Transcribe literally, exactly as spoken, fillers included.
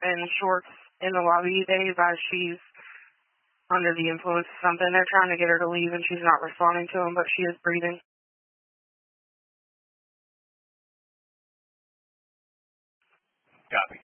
and shorts in the lobby. They advise she's under the influence of something. They're trying to get her to leave, and she's not responding to them, but she is breathing. Copy.